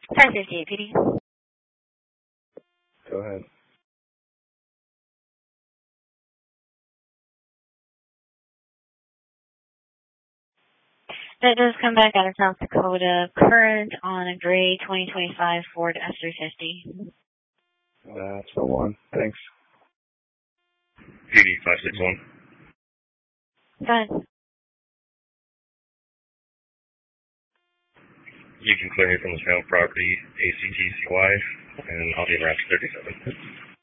558 PD. Go ahead. That does come back out of South Dakota. Current on a gray 2025 Ford F-350. That's the one. Thanks. PD 561. Go ahead. You can clear me from the sale property, ACTCY, and I'll be around 37.